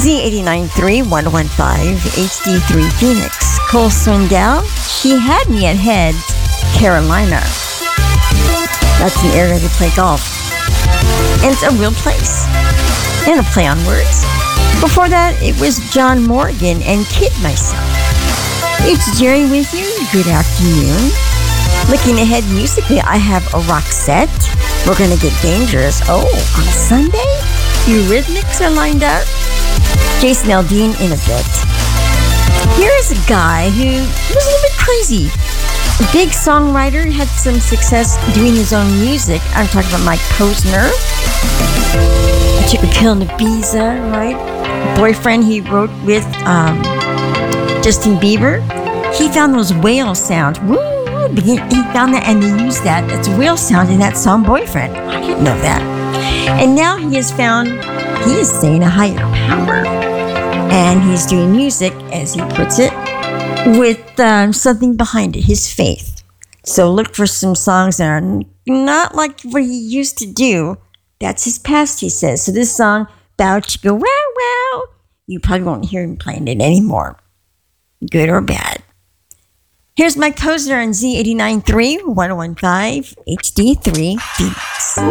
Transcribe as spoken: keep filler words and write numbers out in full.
Z eighty-nine point three, one oh one point five, H D three Phoenix. Cole Swindell, She Had Me at Heads, Carolina. That's an area they play golf. And it's a real place. And a play on words. Before that, it was John Morgan and Kid Myself. It's Jerry with you. Good afternoon. Looking ahead musically, I have a rock set. We're going to get dangerous. Oh, on Sunday? Eurythmics are lined up. Jason Aldean in a bit. Here is a guy who was a little bit crazy. A big songwriter, had some success doing his own music. I'm talking about Mike Posner. I took a pill in Ibiza, right? Boyfriend he wrote with um, Justin Bieber. He found those whale sounds. Woo! He found that and they used that. That's whale sound in that song Boyfriend. I didn't know that. And now he has found, he is saying a higher power. And he's doing music, as he puts it, with um, something behind it, his faith. So look for some songs that are not like what he used to do. That's his past, he says. So this song, Bow Chicka Wow Wow, you probably won't hear him playing it anymore. Good or bad. Here's Mike Posner on Z eighty-nine point three, one oh one point five, H D three Phoenix.